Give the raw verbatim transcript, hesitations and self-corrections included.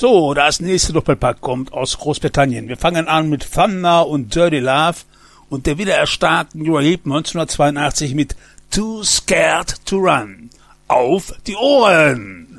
So, das nächste Doppelpack kommt aus Großbritannien. Wir fangen an mit Thunder und Dirty Love und der wiedererstarkten Uriah Heep neunzehnhundertzweiundachtzig mit Too Scared to Run. Auf die Ohren!